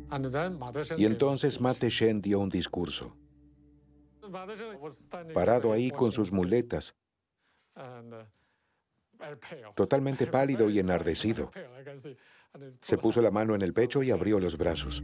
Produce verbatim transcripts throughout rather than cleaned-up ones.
Y entonces Ma Te-shen dio un discurso. Parado ahí con sus muletas, totalmente pálido y enardecido. Se puso la mano en el pecho y abrió los brazos.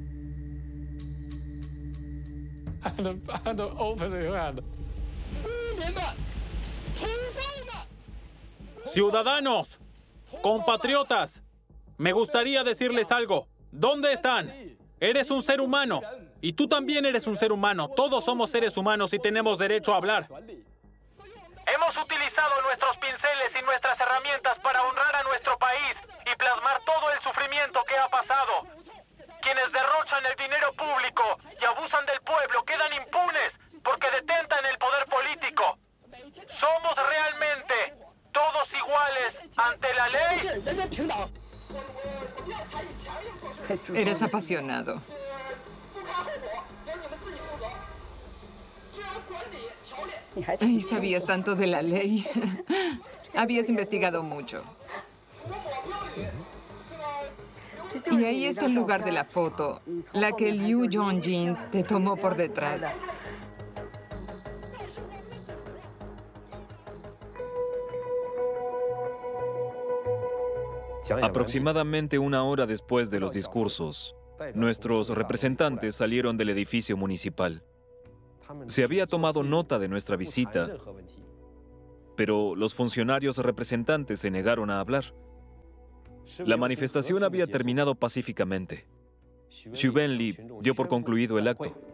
Ciudadanos, compatriotas, me gustaría decirles algo. ¿Dónde están? Eres un ser humano. Y tú también eres un ser humano. Todos somos seres humanos y tenemos derecho a hablar. Hemos utilizado nuestros pinceles y nuestras herramientas para honrar a nuestro país y plasmar todo el sufrimiento que ha pasado. Quienes derrochan el dinero público y abusan del pueblo quedan impunes porque detentan el poder político. ¿Somos realmente todos iguales ante la ley? Eres apasionado. Ay, sabías tanto de la ley. Habías investigado mucho. Y ahí está el lugar de la foto, la que Liu Yongjin te tomó por detrás. Aproximadamente una hora después de los discursos, nuestros representantes salieron del edificio municipal. Se había tomado nota de nuestra visita, pero los funcionarios representantes se negaron a hablar. La manifestación había terminado pacíficamente. Xu Wenli dio por concluido el acto.